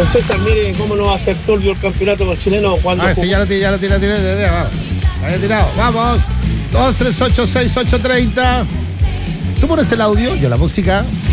Don César, mire cómo no va a ser turbio el campeonato con chileno cuando... Sí, ya lo tiré, vamos. Había tirado, vamos. 2386830. Tú pones el audio, yo la música.